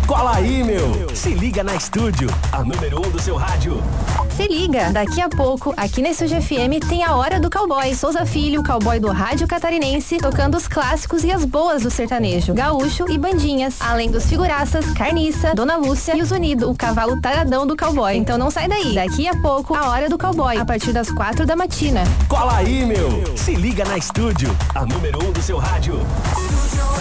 Cola aí, meu. Se liga na Estúdio, a número 1 do seu rádio. Se liga, daqui a pouco, aqui na Estúdio FM tem a Hora do Cowboy. Souza Filho, cowboy do rádio catarinense, tocando os clássicos e as boas do sertanejo, gaúcho e bandinhas. Além dos figuraças, Carniça, Dona Lúcia e o Zunido, o cavalo taradão do cowboy. Então não sai daí, daqui a pouco, a Hora do Cowboy, a partir das 4 da matina. Cola aí, meu. Se liga na Estúdio, a número 1 do seu rádio.